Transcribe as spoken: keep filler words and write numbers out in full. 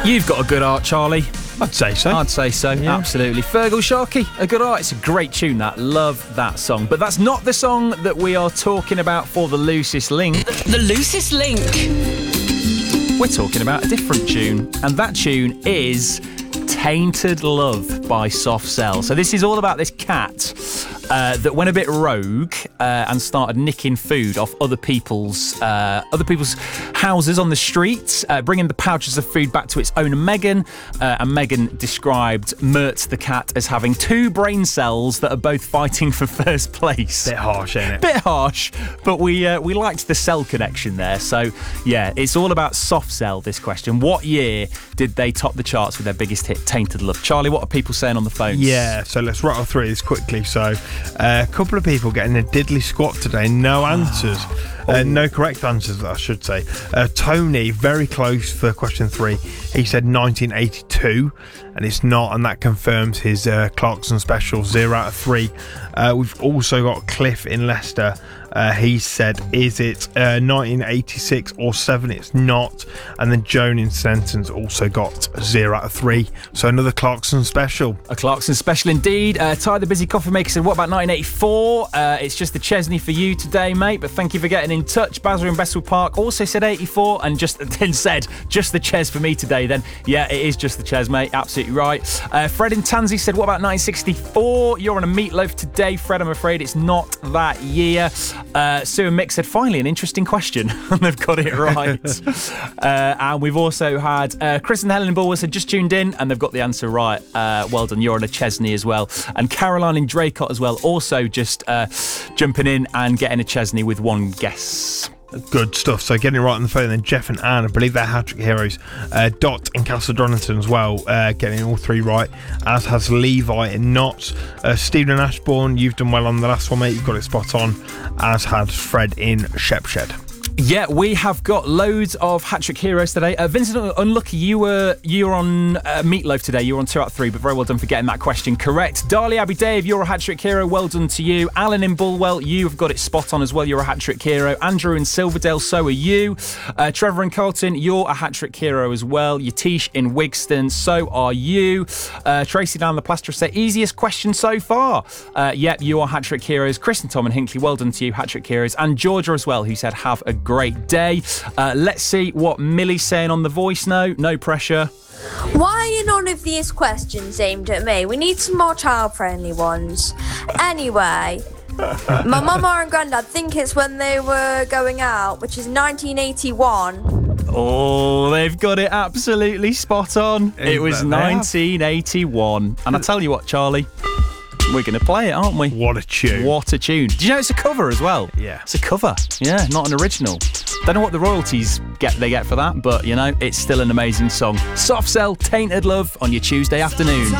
You've got a good art, Charlie. I'd say so. I'd say so, yeah. Absolutely. Fergal Sharkey, a good art. It's a great tune, that. Love that song. But that's not the song that we are talking about for the loosest link. The, the loosest link. We're talking about a different tune, and that tune is Tainted Love by Soft Cell. So this is all about this cat uh, that went a bit rogue uh, and started nicking food off other people's uh, other people's houses on the streets, uh, bringing the pouches of food back to its owner Megan. Uh, and Megan described Mert the cat as having two brain cells that are both fighting for first place. Bit harsh, ain't it? Bit harsh, but we uh, we liked the cell connection there. So yeah, it's all about Soft Cell. This question: what year did they top the charts with their biggest hit, Tainted Love? Charlie, what are people saying on the phones? Yeah, so let's rattle through this quickly. So uh, a couple of people getting a diddly squat today. No answers. Uh, no correct answers, I should say. Uh, Tony, very close for question three. He said nineteen eighty-two, and it's not, and that confirms his uh, Clarkson special, zero out of three. Uh, we've also got Cliff in Leicester. Uh, he said, is it uh, nineteen eighty-six or seven? It's not. And then Joan in Sentence also got zero out of three. So another Clarkson special. A Clarkson special indeed. Uh, Ty the Busy Coffee Maker said, what about nineteen eighty-four? Uh, it's just the Chesney for you today, mate, but thank you for getting in touch. Bazza in Bessel Park also said eighty-four, and just then said, just the Ches for me today then. Yeah, it is just the Ches, mate. Absolutely right. Uh, Fred in Tansy said, what about nineteen sixty-four? You're on a meatloaf today, Fred. I'm afraid it's not that year. Uh, Sue and Mick said, finally, an interesting question. And they've got it right. uh, and we've also had uh, Chris and Helen in Bulwer said, just tuned in, and they've got the answer right. Uh, well done. You're on a Chesney as well. And Caroline in Draycott as well, also just uh, jumping in and getting a Chesney with one guess. Good stuff. So getting it right on the phone. Then Jeff and Anne, I believe they're hat-trick heroes. Uh, Dot in Castle Donington as well, uh, getting all three right, as has Levi in Notts. Uh, Stephen Ashbourne, you've done well on the last one, mate. You've got it spot on, as has Fred in Shepshed. Yeah, we have got loads of hat-trick heroes today. Uh, Vincent Unlucky, you were you were on uh, Meatloaf today. You were on two out of three, but very well done for getting that question correct. Darley Abbey Dave, you're a hat-trick hero. Well done to you. Alan in Bulwell, you've got it spot on as well. You're a hat-trick hero. Andrew in Silverdale, so are you. Uh, Trevor in Carlton, you're a hat-trick hero as well. Yatish in Wigston, so are you. Uh, Tracy down the Plaster said, easiest question so far. Uh, yep, you are hat-trick heroes. Chris and Tom and Hinkley, well done to you, hat-trick heroes. And Georgia as well, who said, have a great day. Uh, let's see what Millie's saying on the voice note. No pressure. Why are none of these questions aimed at me? We need some more child-friendly ones. Anyway, my mama and granddad think it's when they were going out, which is nineteen eighty-one. Oh, they've got it absolutely spot on. Ain't It was nineteen eighty-one. And I tell you what, Charlie, we're going to play it, aren't we? What a tune. What a tune. Do you know it's a cover as well? Yeah. It's a cover. Yeah, not an original. Don't know what the royalties get they get for that, but, you know, it's still an amazing song. Soft Cell, Tainted Love on your Tuesday afternoon.